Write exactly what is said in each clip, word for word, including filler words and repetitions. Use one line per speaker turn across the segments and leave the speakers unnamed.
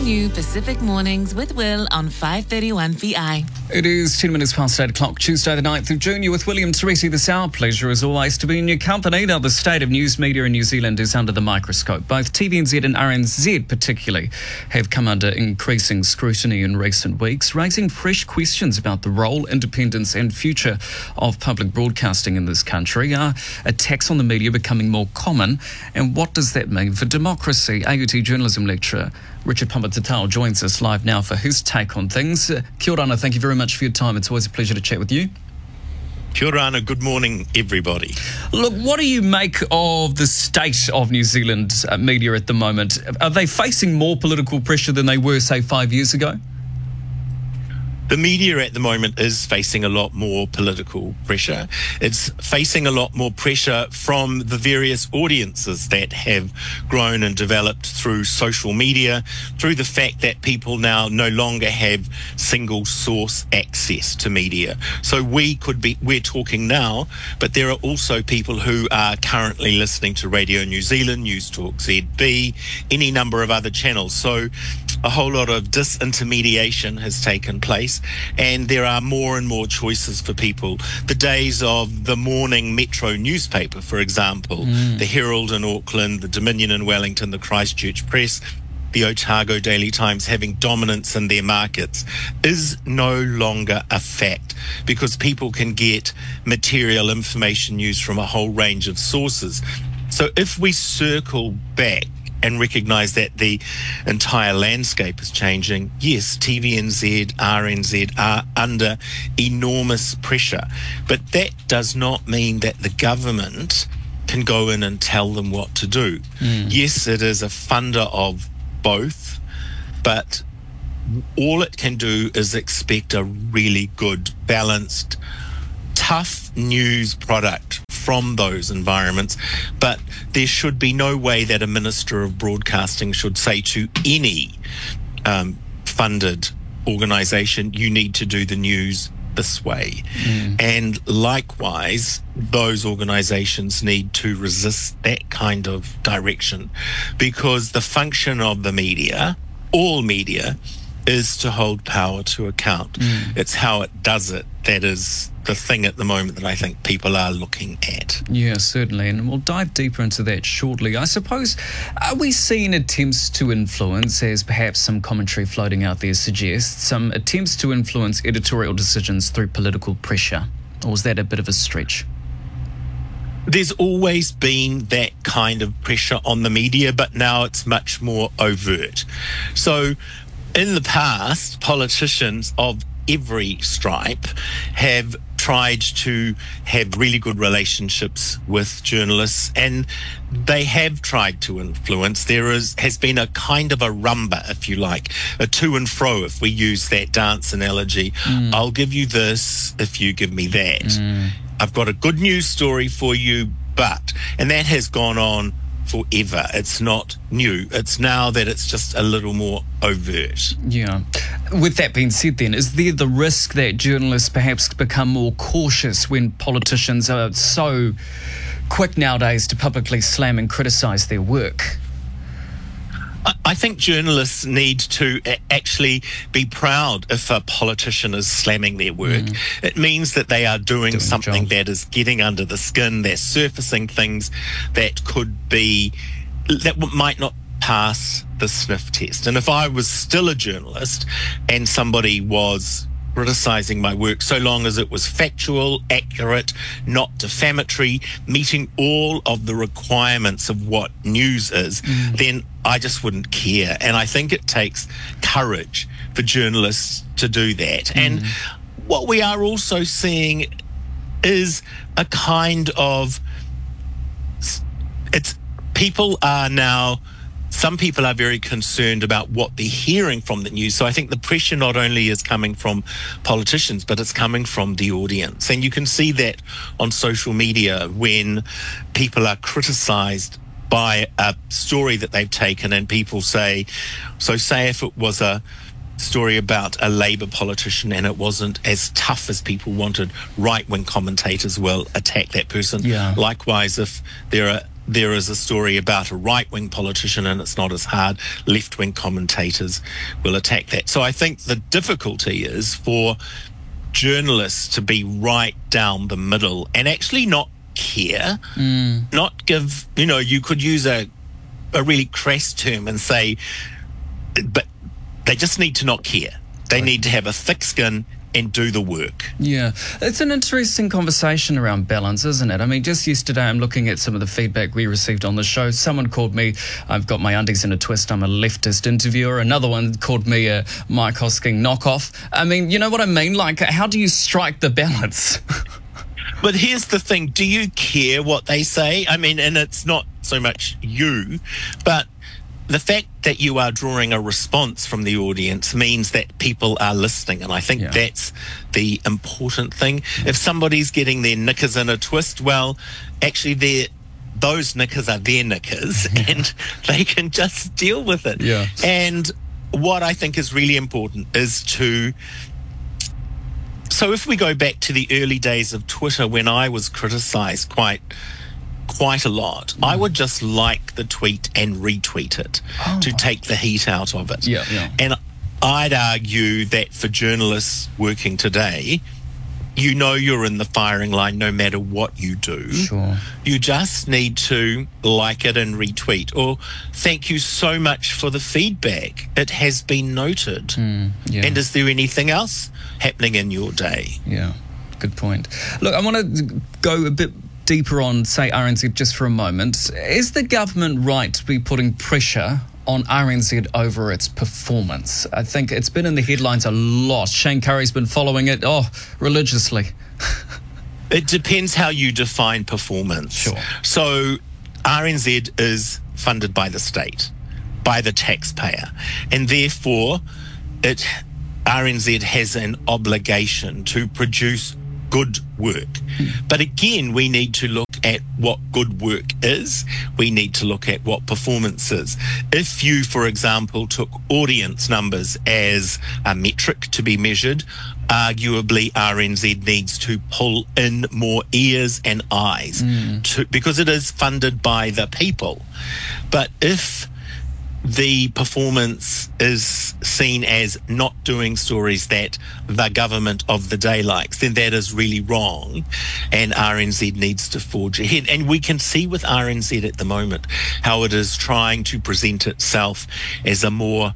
you Pacific Mornings with Will on five thirty-one V I.
It is ten minutes past eight o'clock, Tuesday the ninth of June. You're with William Teresi this hour. Pleasure as always to be in your company. Now, the state of news media in New Zealand is under the microscope. Both T V N Z and R N Z particularly have come under increasing scrutiny in recent weeks, raising fresh questions about the role, independence and future of public broadcasting in this country. Are attacks on the media becoming more common? And what does that mean for democracy? A U T journalism lecturer Richard Papatatau joins us live now for his take on things. Uh, Kia ora, thank you very much for your time. It's always a pleasure to chat with you.
Kia ora, good morning, everybody.
Look, what do you make of the state of New Zealand uh, media at the moment? Are they facing more political pressure than they were, say, five years ago?
The media at the moment is facing a lot more political pressure. It's facing a lot more pressure from the various audiences that have grown and developed through social media, through the fact that people now no longer have single source access to media. So we could be, we're talking now, but there are also people who are currently listening to Radio New Zealand, News Talk Z B, any number of other channels. So a whole lot of disintermediation has taken place, and there are more and more choices for people. The days of the morning Metro newspaper, for example, mm. the Herald in Auckland, the Dominion in Wellington, the Christchurch Press, the Otago Daily Times having dominance in their markets is no longer a fact, because people can get material information news from a whole range of sources. So if we circle back and recognise that the entire landscape is changing, yes, T V N Z, R N Z are under enormous pressure. But that does not mean that the government can go in and tell them what to do. Mm. Yes, it is a funder of both, but all it can do is expect a really good, balanced, tough news product from those environments. But there should be no way that a Minister of Broadcasting should say to any um, funded organisation, you need to do the news this way. Mm. And likewise, those organisations need to resist that kind of direction, because the function of the media, all media, is to hold power to account. Mm. It's how it does it that is the thing at the moment that I think people are looking at.
Yeah, certainly, and we'll dive deeper into that shortly. I suppose, are we seeing attempts to influence, as perhaps some commentary floating out there suggests, some attempts to influence editorial decisions through political pressure? Or is that a bit of a stretch?
There's always been that kind of pressure on the media, but now it's much more overt. So in the past, politicians of every stripe have tried to have really good relationships with journalists, and they have tried to influence. There is has been a kind of a rumba, if you like, a to and fro, if we use that dance analogy. Mm. I'll give you this if you give me that. Mm. I've got a good news story for you, but, and that has gone on forever. It's not new. It's now that it's just a little more overt.
Yeah. With that being said then, is there the risk that journalists perhaps become more cautious when politicians are so quick nowadays to publicly slam and criticise their work?
I think journalists need to actually be proud if a politician is slamming their work. Mm. It means that they are doing, doing something that is getting under the skin. They're surfacing things that could be, that might not pass the sniff test. And if I was still a journalist and somebody was criticising my work, so long as it was factual, accurate, not defamatory, meeting all of the requirements of what news is, mm. then I just wouldn't care. And I think it takes courage for journalists to do that. Mm. And what we are also seeing is a kind of, it's people are now, some people are very concerned about what they're hearing from the news. So I think the pressure not only is coming from politicians, but it's coming from the audience. And you can see that on social media when people are criticised by a story that they've taken, and people say, so say if it was a story about a Labour politician and it wasn't as tough as people wanted, right-wing commentators will attack that person.
Yeah.
Likewise, if there are there is a story about a right-wing politician and it's not as hard, left-wing commentators will attack that. So I think the difficulty is for journalists to be right down the middle and actually not care, mm. not give, you know, you could use a, a really crass term and say, but they just need to not care. They right. need to have a thick skin and do the work.
Yeah. It's an interesting conversation around balance, isn't it? I mean, just yesterday I'm looking at some of the feedback we received on the show. Someone called me, I've got my undies in a twist, I'm a leftist interviewer. Another one called me a Mike Hosking knockoff. I mean, you know what I mean? Like, how do you strike the balance?
But here's the thing, do you care what they say? I mean, and it's not so much you, but the fact that you are drawing a response from the audience means that people are listening, and I think yeah. that's the important thing. If somebody's getting their knickers in a twist, well, actually they're those knickers are their knickers and they can just deal with it.
Yeah.
And what I think is really important is to so if we go back to the early days of Twitter when I was criticized quite quite a lot, mm. I would just like the tweet and retweet it oh. to take the heat out of it.
Yeah, yeah.
And I'd argue that for journalists working today, you know you're in the firing line no matter what you do.
Sure.
You just need to like it and retweet. Or thank you so much for the feedback. It has been noted.
Mm, yeah.
And is there anything else happening in your day?
Yeah, good point. Look, I want to go a bit deeper on, say, R N Z just for a moment. Is the government right to be putting pressure on R N Z over its performance? I think it's been in the headlines a lot. Shane Curry's been following it, oh, religiously.
It depends how you define performance.
Sure.
So R N Z is funded by the state, by the taxpayer, and therefore it R N Z has an obligation to produce good work. But again, we need to look at what good work is. We need to look at what performance is. If you, for example, took audience numbers as a metric to be measured, arguably R N Z needs to pull in more ears and eyes mm. to, because it is funded by the people. But if the performance is seen as not doing stories that the government of the day likes, then that is really wrong, and R N Z needs to forge ahead. And we can see with R N Z at the moment how it is trying to present itself as a more,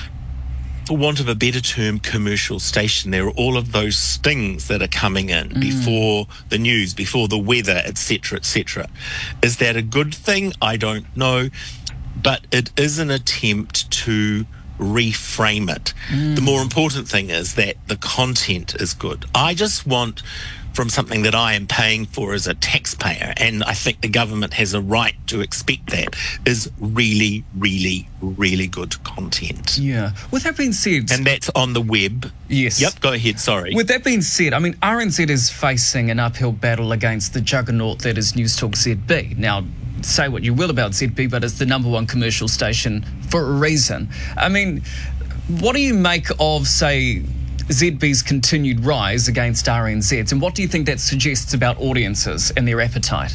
for want of a better term, commercial station. There are all of those stings that are coming in mm. before the news, before the weather, et cetera, et cetera. Is that a good thing? I don't know. But it is an attempt to reframe it. Mm. The more important thing is that the content is good. I just want, from something that I am paying for as a taxpayer, and I think the government has a right to expect that, is really, really, really good content.
Yeah. With that being said...
And that's on the web.
Yes.
Yep, go ahead, sorry.
With that being said, I mean, R N Z is facing an uphill battle against the juggernaut that is Newstalk Z B. Now, say what you will about Z B, but it's the number one commercial station for a reason. I mean, what do you make of, say, Z B's continued rise against R N Z's, and what do you think that suggests about audiences and their appetite?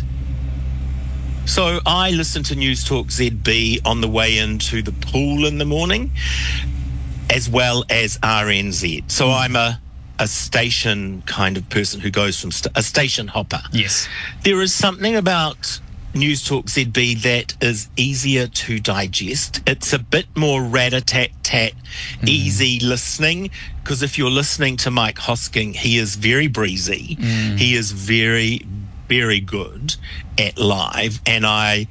So I listen to Newstalk Z B on the way into the pool in the morning, as well as R N Z. So mm. I'm a a station kind of person who goes from st- a station hopper.
Yes.
There is something about Newstalk Z B that is easier to digest. It's a bit more rat-a-tat-tat, mm. easy listening, because if you're listening to Mike Hosking, he is very breezy. Mm. He is very, very good at live, and I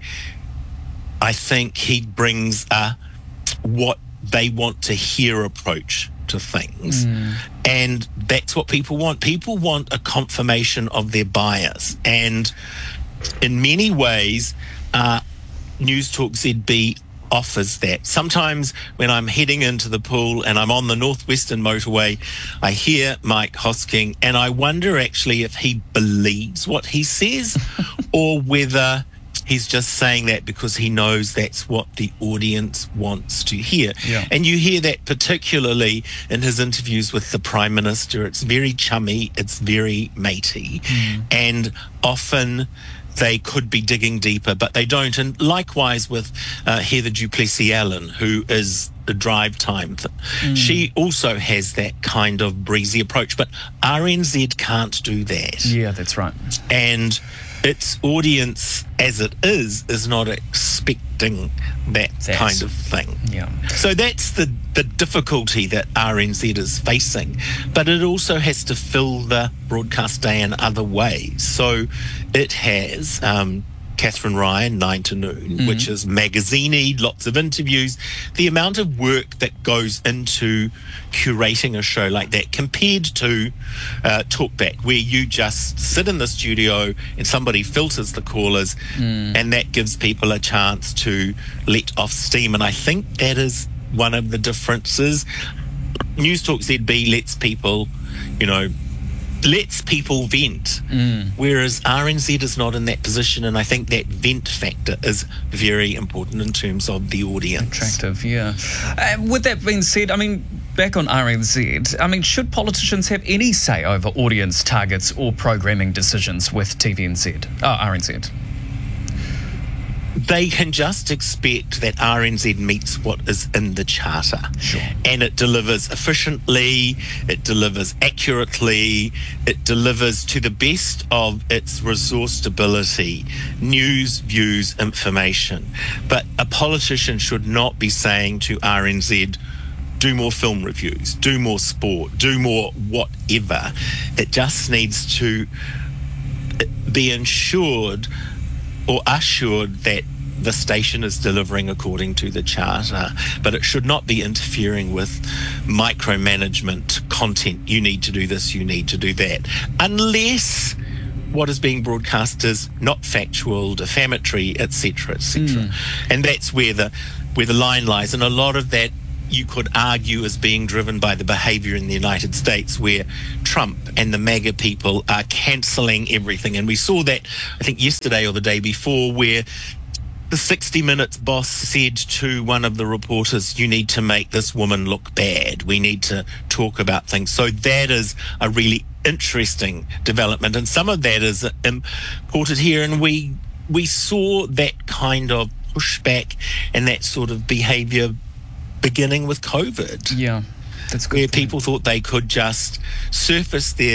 I think he brings a what they want to hear approach to things. Mm. And that's what people want. People want a confirmation of their bias, and in many ways, uh, Newstalk Z B offers that. Sometimes when I'm heading into the pool and I'm on the Northwestern Motorway, I hear Mike Hosking, and I wonder actually if he believes what he says or whether he's just saying that because he knows that's what the audience wants to hear.
Yeah.
And you hear that particularly in his interviews with the Prime Minister. It's very chummy, it's very matey, mm. and often they could be digging deeper, but they don't. And likewise with uh, Heather du Plessis-Allen, who is the drive time. Th- mm. She also has that kind of breezy approach, but R N Z can't do that.
Yeah, that's right.
And its audience, as it is, is not expecting that
that's,
kind of thing.
Yeah.
So that's the, the difficulty that R N Z is facing. But it also has to fill the broadcast day in other ways. So it has um, Catherine Ryan, nine to noon, mm-hmm. which is magazine-y, lots of interviews. The amount of work that goes into curating a show like that compared to uh, Talkback, where you just sit in the studio and somebody filters the callers mm. and that gives people a chance to let off steam. And I think that is one of the differences. News Talk Z B lets people, you know, lets people vent, mm. whereas R N Z is not in that position, and I think that vent factor is very important in terms of the audience.
Attractive, yeah. Uh, with that being said, I mean, back on R N Z, I mean, should politicians have any say over audience targets or programming decisions with T V N Z, oh, R N Z?
They can just expect that R N Z meets what is in the charter.
Sure.
And it delivers efficiently, it delivers accurately, it delivers to the best of its resourced ability, news, views, information. But a politician should not be saying to R N Z, do more film reviews, do more sport, do more whatever. It just needs to be ensured or assured that the station is delivering according to the charter, but it should not be interfering with micromanagement content. You need to do this, you need to do that, unless what is being broadcast is not factual, defamatory, et cetera, et cetera. Mm. And that's where the where the line lies. And a lot of that, you could argue, is being driven by the behavior in the United States, where Trump and the MAGA people are cancelling everything. And we saw that, I think, yesterday or the day before, where the sixty minutes boss said to one of the reporters, you need to make this woman look bad. We need to talk about things. So that is a really interesting development. And some of that is imported here. And we we saw that kind of pushback and that sort of behavior beginning with COVID.
Yeah, that's good.
Where
point.
people thought they could just surface their